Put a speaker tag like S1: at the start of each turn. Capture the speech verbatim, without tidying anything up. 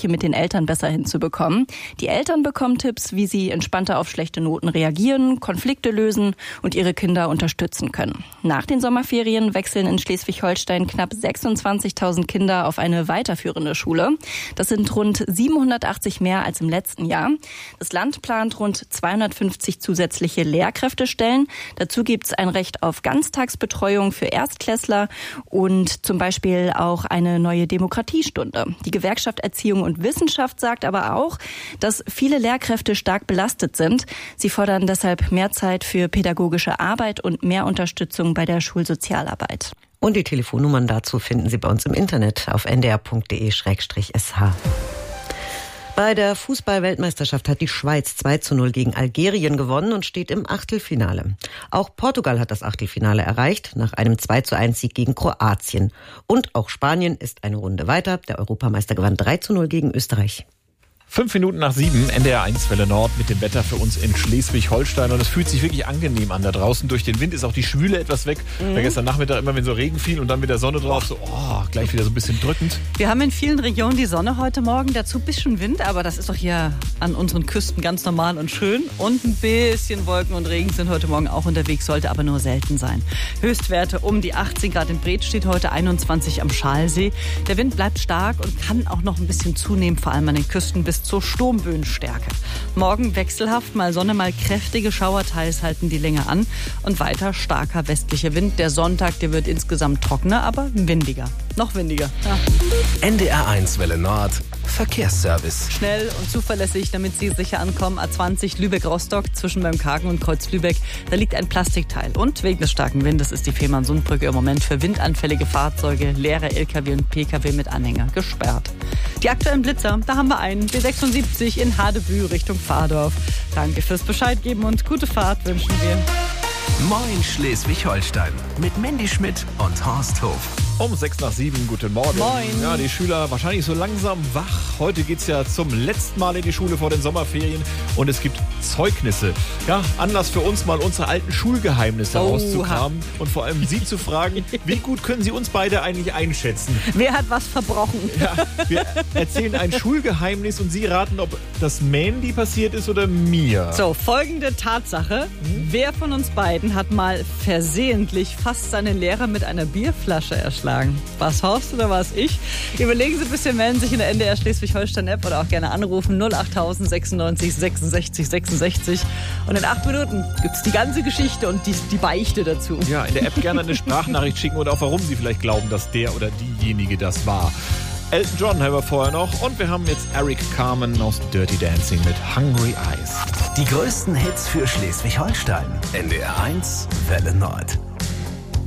S1: Gespräche mit den Eltern besser hinzubekommen. Die Eltern bekommen Tipps, wie sie entspannter auf schlechte Noten reagieren, Konflikte lösen und ihre Kinder unterstützen können. Nach den Sommerferien wechseln in Schleswig-Holstein knapp sechsundzwanzigtausend Kinder auf eine weiterführende Schule. Das sind rund siebenhundertachtzig mehr als im letzten Jahr. Das Land plant rund zweihundertfünfzig zusätzliche Lehrkräftestellen. Dazu gibt es ein Recht auf Ganztagsbetreuung für Erstklässler und zum Beispiel auch eine neue Demokratiestunde. Die Gewerkschaft Erziehung und Wissenschaft sagt aber auch, dass viele Lehrkräfte stark belastet sind. Sie fordern deshalb mehr Zeit für pädagogische Arbeit und mehr Unterstützung bei der Schulsozialarbeit.
S2: Und die Telefonnummern dazu finden Sie bei uns im Internet auf n d r punkt d e slash s h. Bei der Fußball-Weltmeisterschaft hat die Schweiz zwei zu null gegen Algerien gewonnen und steht im Achtelfinale. Auch Portugal hat das Achtelfinale erreicht, nach einem zwei zu eins Sieg gegen Kroatien. Und auch Spanien ist eine Runde weiter. Der Europameister gewann drei zu null gegen Österreich.
S3: Fünf Minuten nach sieben, N D R eins Welle Nord mit dem Wetter für uns in Schleswig-Holstein. Und es fühlt sich wirklich angenehm an da draußen. Durch den Wind ist auch die Schwüle etwas weg. Mhm. Gestern Nachmittag immer, wenn so Regen fiel und dann mit der Sonne drauf, so oh, gleich wieder so ein bisschen drückend.
S4: Wir haben in vielen Regionen die Sonne heute Morgen, dazu ein bisschen Wind, aber das ist doch hier an unseren Küsten ganz normal und schön. Und ein bisschen Wolken und Regen sind heute Morgen auch unterwegs, sollte aber nur selten sein. Höchstwerte um die achtzehn Grad in Bredstedt, heute einundzwanzig am Schalsee. Der Wind bleibt stark und kann auch noch ein bisschen zunehmen, vor allem an den Küsten bis zur Sturmböenstärke. Morgen wechselhaft, mal Sonne, mal kräftige Schauerteils halten die Länge an und weiter starker westlicher Wind. Der Sonntag, der wird insgesamt trockener, aber windiger. Noch windiger. Ja.
S5: N D R eins Welle Nord, Verkehrsservice.
S4: Schnell und zuverlässig, damit Sie sicher ankommen. A zwanzig Lübeck-Rostock zwischen Beimkargen und Kreuz Lübeck. Da liegt ein Plastikteil. Und wegen des starken Windes ist die Fehmarn-Sundbrücke im Moment für windanfällige Fahrzeuge, leere L K W und P K W mit Anhänger gesperrt. Die aktuellen Blitzer, da haben wir einen. B sechsundsiebzig in Hadebü Richtung Fahrdorf. Danke fürs Bescheid geben und gute Fahrt wünschen wir.
S5: Moin Schleswig-Holstein mit Mandy Schmidt und Horst Hof.
S3: Um sechs nach sieben, guten Morgen.
S4: Moin.
S3: Ja, die Schüler wahrscheinlich so langsam wach. Heute geht's ja zum letzten Mal in die Schule vor den Sommerferien und es gibt Zeugnisse. Ja, Anlass für uns mal unsere alten Schulgeheimnisse
S4: Oha.
S3: rauszukramen und vor allem Sie zu fragen, wie gut können Sie uns beide eigentlich einschätzen?
S4: Wer hat was verbrochen?
S3: Ja, wir erzählen ein Schulgeheimnis und Sie raten, ob das Mandy passiert ist oder mir.
S4: So, folgende Tatsache. Hm? Wer von uns beiden hat mal versehentlich fast seinen Lehrer mit einer Bierflasche erschlagen? Was Horst oder was ich? Überlegen Sie ein bisschen, melden sich in der N D R Schleswig-Holstein-App oder auch gerne anrufen null achttausend sechsundneunzig sechsundsechzig sechsundsechzig. Und in acht Minuten gibt es die ganze Geschichte und die, die Beichte dazu.
S3: Ja, in der App gerne eine Sprachnachricht schicken oder auch warum Sie vielleicht glauben, dass der oder diejenige das war. Elton John haben wir vorher noch und wir haben jetzt Eric Carmen aus Dirty Dancing mit Hungry Eyes.
S5: Die größten Hits für Schleswig-Holstein. N D R eins Welle Nord.